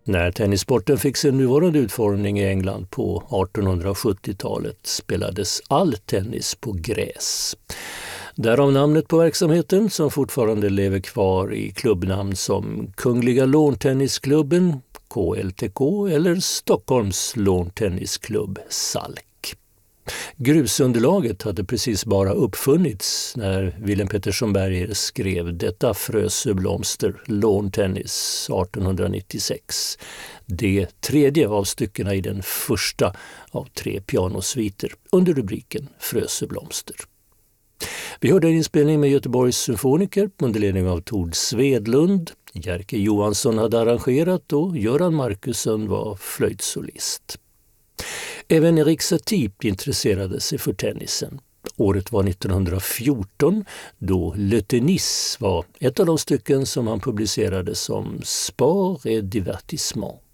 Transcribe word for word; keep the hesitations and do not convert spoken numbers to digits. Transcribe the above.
När tennissporten fick sin nuvarande utformning i England på artonhundrasjuttiotalet spelades all tennis på gräs. Därav namnet på verksamheten som fortfarande lever kvar i klubbnamn som Kungliga Lawntennisklubben, K L T K, eller Stockholms Lawntennisklubb, S A L K. Grusunderlaget hade precis bara uppfunnits när Willem Pettersson Berger skrev detta Frösöblomster Lawntennis artonhundranittiosex. Det tredje av styckena i den första av tre pianosviter under rubriken Frösöblomster. Vi hörde en inspelning med Göteborgs symfoniker under ledning av Tord Svedlund. Jerker Johansson hade arrangerat och Göran Markusson var flöjtsolist. Även Erik Satie intresserade sig för tennisen. Året var nittonhundrafjorton då Le Tennis var ett av de stycken som han publicerade som Sport et Divertissement.